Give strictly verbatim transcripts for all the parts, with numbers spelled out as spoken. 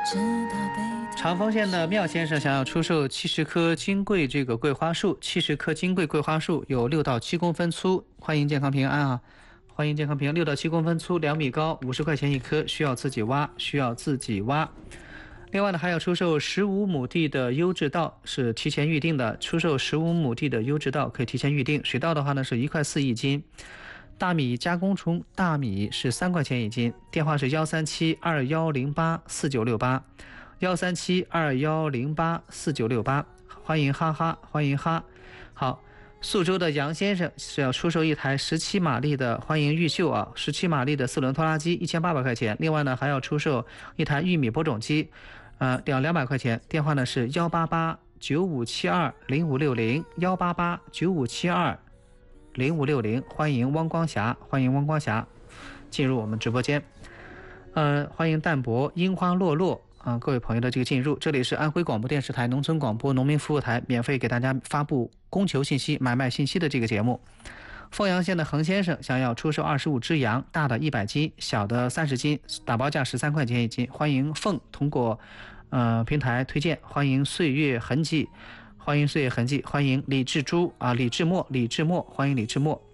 长丰县的妙先生想要出售七十棵金桂这个桂花树，七十棵金桂桂花树有六到七公分粗，欢迎健康平安啊！欢迎健康平安，六到七公分粗，两米高，五十块钱一棵，需要自己挖，需要自己挖。另外呢，还要出售十五亩地的优质稻，是提前预定的。出售十五亩地的优质稻可以提前预定，水稻的话呢是一块四一斤。大米加工中大米是三块钱一斤，电话是幺三七二幺零八四九六八，幺三七二幺零八四九六八，欢迎哈哈，欢迎哈。好，宿州的杨先生是要出售一台十七马力的，欢迎玉秀啊，十七马力的四轮拖拉机一千八百块钱。另外呢，还要出售一台玉米播种机，呃，两两百块钱。电话呢是幺八八九五七二零五六零，幺八八九五七二。零五六零，欢迎汪光霞，欢迎汪光霞进入我们直播间。呃，欢迎淡泊樱花落落啊、呃，各位朋友的这个进入，这里是安徽广播电视台农村广播农民服务台，免费给大家发布供求信息、买卖信息的这个节目。凤阳县的恒先生想要出售二十五只羊，大的一百斤，小的三十斤，打包价十三块钱一斤。欢迎凤通过呃平台推荐，欢迎岁月痕迹。欢迎岁月痕迹，欢迎李志珠啊，李志墨，李志墨，欢迎李志墨，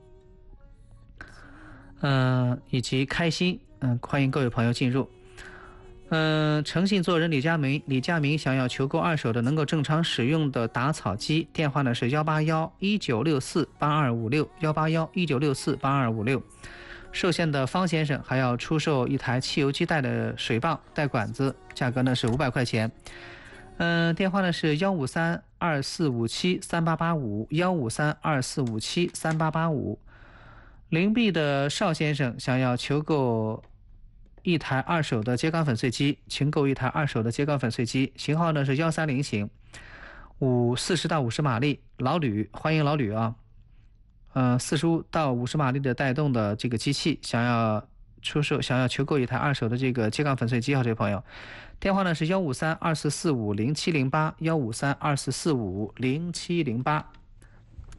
嗯、呃，以及开心，嗯、呃，欢迎各位朋友进入。嗯、呃，诚信做人李佳明，李佳明想要求购二手的能够正常使用的打草机，电话呢是幺八幺一九六四八二五六，幺八幺一九六四八二五六。寿县的方先生还要出售一台汽油机带的水泵带管子，价格呢是五百块钱。嗯、呃，电话呢是幺五三二四五七三八八五，幺五三二四五七三八八五。灵璧的邵先生想要求购一台二手的秸秆粉碎机，请购一台二手的秸秆粉碎机，型号呢是幺三零型，五四十到五十马力，老吕，欢迎老吕啊。呃，四十五到五十马力的带动的这个机器，想要出售，想要求购一台二手的这个秸秆粉碎机啊，这位朋友，电话呢是幺五三二四四五零七零八，幺五三二四四五零七零八。